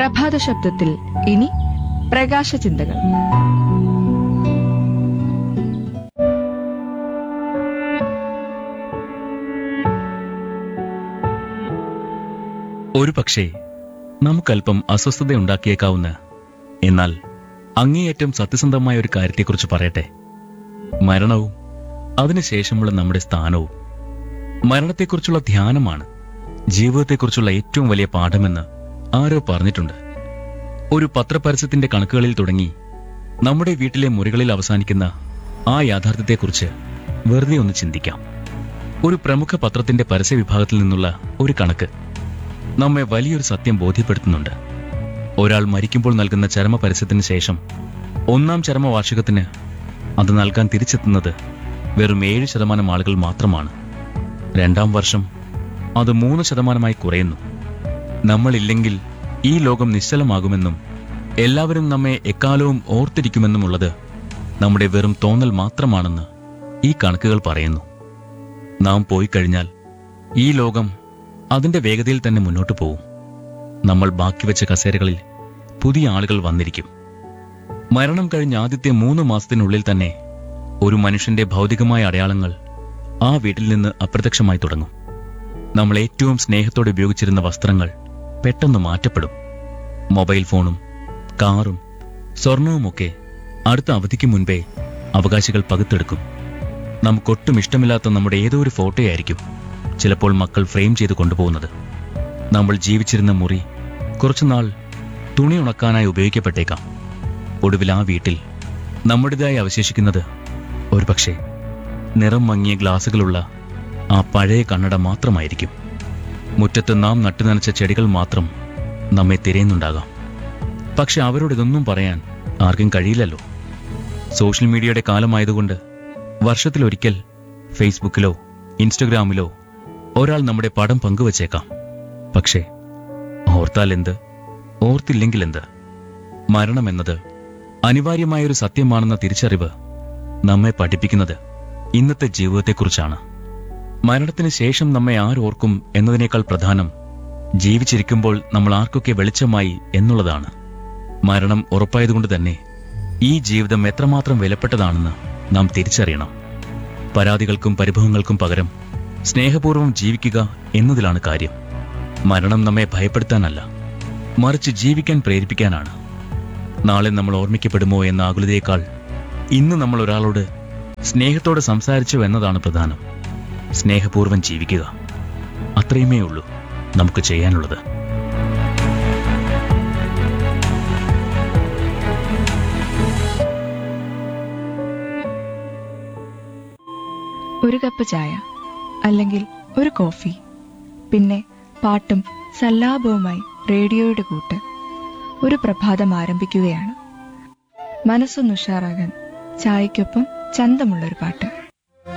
പ്രഭാത ശബ്ദത്തിൽ ഇനി പ്രകാശ ചിന്തകൾ. ഒരു പക്ഷേ നമുക്കല്പം അസ്വസ്ഥതയുണ്ടാക്കിയേക്കാവുന്ന എന്നാൽ അങ്ങേയറ്റം സത്യസന്ധമായ ഒരു കാര്യത്തെക്കുറിച്ച് പറയട്ടെ. മരണവും അതിനുശേഷമുള്ള നമ്മുടെ സ്ഥാനവും. മരണത്തെക്കുറിച്ചുള്ള ധ്യാനമാണ് ജീവിതത്തെക്കുറിച്ചുള്ള ഏറ്റവും വലിയ പാഠമെന്ന് ആരോ പറഞ്ഞിട്ടുണ്ട്. ഒരു പത്രപരസ്യത്തിന്റെ കണക്കുകളിൽ തുടങ്ങി നമ്മുടെ വീട്ടിലെ മുറികളിൽ അവസാനിക്കുന്ന ആ യാഥാർത്ഥ്യത്തെക്കുറിച്ച് വെറുതെ ഒന്ന് ചിന്തിക്കാം. ഒരു പ്രമുഖ പത്രത്തിന്റെ പരസ്യ വിഭാഗത്തിൽ നിന്നുള്ള ഒരു കണക്ക് നമ്മെ വലിയൊരു സത്യം ബോധ്യപ്പെടുത്തുന്നുണ്ട്. ഒരാൾ മരിക്കുമ്പോൾ നൽകുന്ന ചരമ പരസ്യത്തിന് ശേഷം 1-ാം ചരമവാർഷികത്തിന് അത് നൽകാൻ തിരിച്ചെത്തുന്നത് വെറും 7% ആളുകൾ മാത്രമാണ്. 2-ാം വർഷം അത് 3% കുറയുന്നു. നമ്മളില്ലെങ്കിൽ ഈ ലോകം നിശ്ചലമാകുമെന്നും എല്ലാവരും നമ്മെ എക്കാലവും ഓർത്തിരിക്കുമെന്നുമുള്ളത് നമ്മുടെ വെറും തോന്നൽ മാത്രമാണെന്ന് ഈ കണക്കുകൾ പറയുന്നു. നാം പോയി കഴിഞ്ഞാൽ ഈ ലോകം അതിന്റെ വേഗതയിൽ തന്നെ മുന്നോട്ടു പോകും. നമ്മൾ ബാക്കി വെച്ച കസേരകളിൽ പുതിയ ആളുകൾ വന്നിരിക്കും. മരണം കഴിഞ്ഞ ആദ്യത്തെ 3 മാസത്തിനുള്ളിൽ തന്നെ ഒരു മനുഷ്യന്റെ ഭൗതികമായ അടയാളങ്ങൾ ആ വീട്ടിൽ നിന്ന് അപ്രത്യക്ഷമായി തുടങ്ങും. നമ്മൾ ഏറ്റവും സ്നേഹത്തോടെ ഉപയോഗിച്ചിരുന്ന വസ്ത്രങ്ങൾ പെട്ടെന്ന് മാറ്റപ്പെടും. മൊബൈൽ ഫോണും കാറും സ്വർണവുമൊക്കെ അടുത്ത അവധിക്ക് മുൻപേ അവകാശികൾ പകുത്തെടുക്കും. നമുക്കൊട്ടും ഇഷ്ടമില്ലാത്ത നമ്മുടെ ഏതോ ഒരു ഫോട്ടോയായിരിക്കും ചിലപ്പോൾ മക്കൾ ഫ്രെയിം ചെയ്ത് കൊണ്ടുപോകുന്നത്. നമ്മൾ ജീവിച്ചിരുന്ന മുറി കുറച്ചുനാൾ തുണി ഉണക്കാനായി ഉപയോഗിക്കപ്പെട്ടേക്കാം. ഒടുവിൽ ആ വീട്ടിൽ നമ്മുടേതായി അവശേഷിക്കുന്നത് ഒരുപക്ഷെ നിറം മങ്ങിയ ഗ്ലാസുകളുള്ള ആ പഴയ കണ്ണട മാത്രമായിരിക്കും. മുറ്റത്ത് നാം നട്ടുനനച്ച ചെടികൾ മാത്രം നമ്മെ തിരയുന്നുണ്ടാകാം. പക്ഷെ അവരോട് ഇതൊന്നും പറയാൻ ആർക്കും കഴിയില്ലല്ലോ. സോഷ്യൽ മീഡിയയുടെ കാലമായതുകൊണ്ട് വർഷത്തിലൊരിക്കൽ ഫേസ്ബുക്കിലോ ഇൻസ്റ്റഗ്രാമിലോ ഒരാൾ നമ്മുടെ പടം പങ്കുവച്ചേക്കാം. പക്ഷേ ഓർത്താൽ എന്ത്, ഓർത്തില്ലെങ്കിൽ എന്ത്? മരണമെന്നത് അനിവാര്യമായൊരു സത്യമാണെന്ന തിരിച്ചറിവ് നമ്മെ പഠിപ്പിക്കുന്നത് ഇന്നത്തെ ജീവിതത്തെക്കുറിച്ചാണ്. മരണത്തിന് ശേഷം നമ്മെ ആരോർക്കും എന്നതിനേക്കാൾ പ്രധാനം ജീവിച്ചിരിക്കുമ്പോൾ നമ്മൾ ആർക്കൊക്കെ വെളിച്ചമായി എന്നുള്ളതാണ്. മരണം ഉറപ്പായതുകൊണ്ട് തന്നെ ഈ ജീവിതം എത്രമാത്രം വിലപ്പെട്ടതാണെന്ന് നാം തിരിച്ചറിയണം. പരാതികൾക്കും പരിഭവങ്ങൾക്കും പകരം സ്നേഹപൂർവ്വം ജീവിക്കുക എന്നതിലാണ് കാര്യം. മരണം നമ്മെ ഭയപ്പെടുത്താനല്ല, മറിച്ച് ജീവിക്കാൻ പ്രേരിപ്പിക്കാനാണ്. നാളെ നമ്മൾ ഓർമ്മിക്കപ്പെടുമോ എന്ന ആകുലതയേക്കാൾ ഇന്ന് നമ്മൾ ഒരാളോട് സ്നേഹത്തോടെ സംസാരിച്ചു എന്നതാണ് പ്രധാനം. സ്നേഹപൂർവ്വം ജീവിക്കുക, അത്രയുമേ ഉള്ളൂ നമുക്ക് ചെയ്യാനുള്ളത്. ഒരു കപ്പ് ചായ അല്ലെങ്കിൽ ഒരു കോഫി, പിന്നെ പാട്ടും സല്ലാപവുമായി റേഡിയോയുടെ കൂട്ട്. ഒരു പ്രഭാതം ആരംഭിക്കുകയാണ്. മനസ്സൊന്ന് ഉഷാറാകാൻ ചായക്കൊപ്പം ചന്തമുള്ളൊരു പാട്ട്.